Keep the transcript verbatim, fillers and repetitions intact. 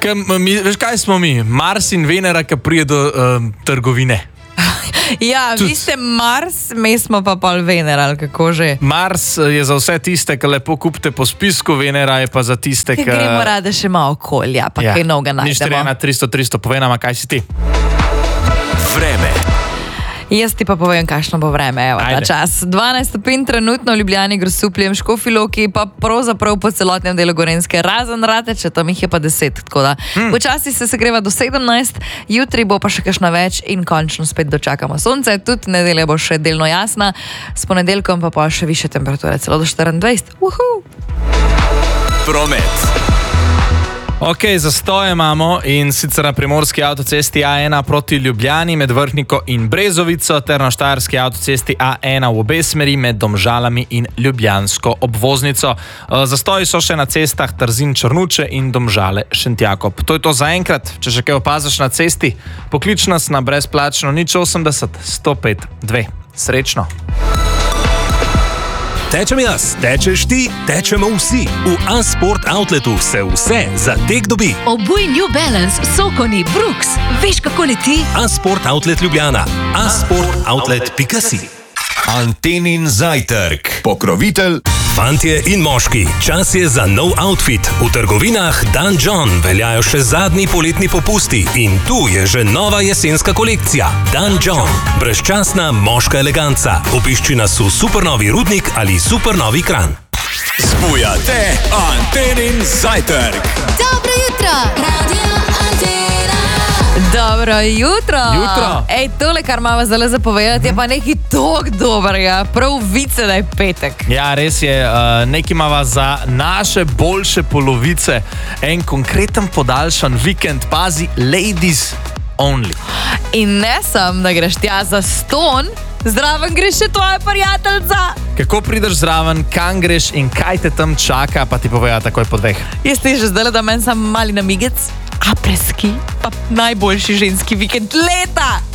Kaj, mi, veš, kaj smo mi? Mars in Venera, ki prije do um, trgovine. Ja, Tud. Vi ste Mars, mi smo pa pol Venera, ali kako že? Mars je za vse tiste, ki lepo kupite po spisku, Venera je pa za tiste, ki... Ki gremo rade še malo okolja, pa ja. Kaj novega najdemo. Nič štiri ena tristo tristo, povej nama, kaj si ti. Vreme. Jaz ti pa povem, kakšno bo vreme, evo ta čas. dvanajst stopinj trenutno v Ljubljani, Grosupljem, Škofji Loki, pa pravzaprav po celotnem delu Gorenjske, razen Rateče, tam jih je pa deset, tako da. Hmm. Počasi se segreva do sedemnajst, jutri bo pa še kakšna več in končno spet dočakamo sonce, tudi nedelja bo še delno jasna, s ponedeljkom pa pa še više temperature, celo do štiriindvajset. Uhu! Promet. Ok, zastoje imamo in sicer na primorski avtocesti A ena proti Ljubljani med Vrhniko in Brezovico ter na štajerski avtocesti A ena v obe smeri med Domžalami in Ljubljansko obvoznico. Zastoji so še na cestah Trzin-Črnuče in Domžale-Šentjakob. To je to za enkrat. Če še kaj opaziš na cesti, poklič nas na brezplačno nič osemdeset sto pet dve. Srečno! Tečem jaz, tečeš ti, tečemo vsi. V A-Sport Outletu se vse za tek dobi. Obuj New Balance, Sokoni, Brooks. Veš, kako leti? A-Sport Outlet Ljubljana. a sport outlet pika si. Antenin zajtrk. Pokrovitelj. Fantje in moški, čas je za nov outfit. V trgovinah Dan John veljajo še zadnji poletni popusti in tu je že nova jesenska kolekcija. Dan John. Brezčasna moška eleganca. Obišči nas v supernovi Rudnik ali supernovi Kranj. Zbujate Antenin zajtrk. Dobro jutro, Radio Antena. Dobro jutro. Jutro. Ej, tole, kar imamo zdaj zapovedati, je pa nekaj tok dobrega. Prav vice, da je petek. Ja, res je. Uh, nekaj imamo za naše boljše polovice. En konkreten podaljšan vikend, pazi, ladies only. In ne sem, da greš tja za ston, zraven greš še tvoja prijateljica. Kako prideš zraven, kam greš in kaj te tam čaka, pa ti povejo takoj po dveh. Jaz ti že zdaj, da meni sam mali namigec, apreski, pa najboljši ženski vikend leta.